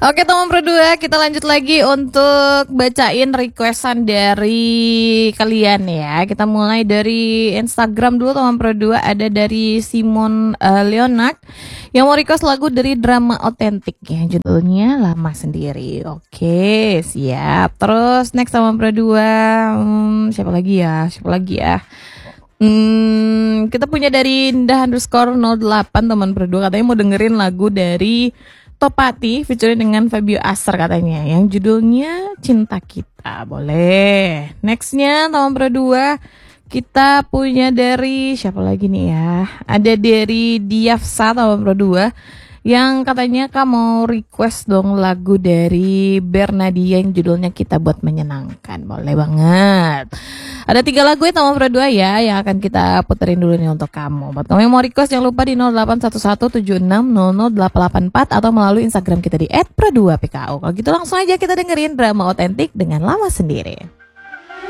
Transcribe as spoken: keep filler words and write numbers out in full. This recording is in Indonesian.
Oke teman Pro dua, kita lanjut lagi untuk bacain requestan dari kalian ya. Kita mulai dari Instagram dulu teman Pro dua. Ada dari Simon uh, Leonard yang mau request lagu dari Drama Otentik ya, judulnya Lama Sendiri. Oke, siap. Terus next teman Pro dua, hmm, siapa lagi ya? Siapa lagi ya? Hmm, kita punya dari Indah underscore nol delapan teman Pro dua, katanya mau dengerin lagu dari Topati featuring dengan Fabio Asar katanya, yang judulnya Cinta Kita. Boleh. Nextnya teman Pro dua, kita punya dari siapa lagi nih ya? Ada dari Diafsa teman Pro dua, yang katanya Kak mau request dong lagu dari Bernadia yang judulnya Kita Buat Menyenangkan. Boleh banget. Ada tiga lagu ya teman Pro dua ya, yang akan kita puterin dulu nih untuk kamu. Buat kamu yang mau request jangan lupa di nol delapan satu satu tujuh enam nol nol delapan delapan empat atau melalui Instagram kita di et pro dua p k o. Kalau gitu langsung aja kita dengerin Drama Otentik dengan Lama Sendiri.